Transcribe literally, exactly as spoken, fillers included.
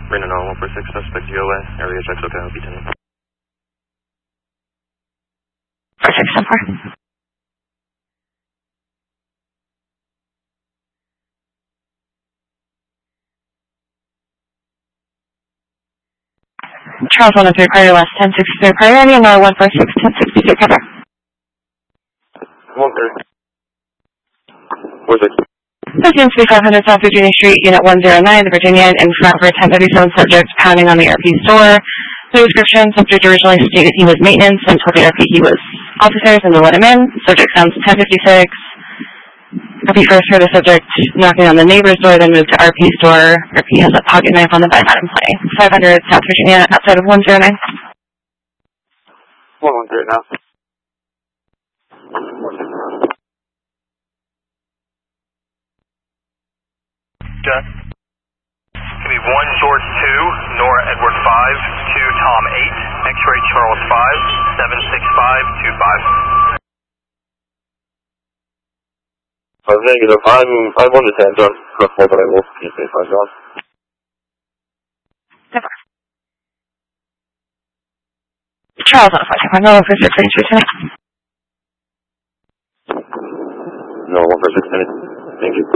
Reno nine one four six, suspect G O A, area check SoCal, B ten. four six ten four. Charles one oh three, Priority West, ten sixty-three, Priority, and one four six, ten sixty-two, cover. one thirty. Where's it? Residence B five hundred South Virginia Street, Unit one oh nine, the Virginia, in front of a ten thirty-seven subject pounding on the R P store. The description, subject originally stated he was maintenance and told the R P he was officers and to let him in. Subject sounds ten fifty-six. R P first heard the subject knocking on the neighbor's door, then moved to R P store. R P has a pocket knife on the bed, not in play. five hundred South Virginia, outside of one oh nine. one one three now. Jack. Give me one George two, Nora Edward five, two Tom eight, X-ray Charles five, seven six five two five. Uh, negative. I'm I'm on the ten, so I'm comfortable, but I will keep it five down. Charles on a five one oh for six thirty-two tonight. No, one for six minutes. Thank you.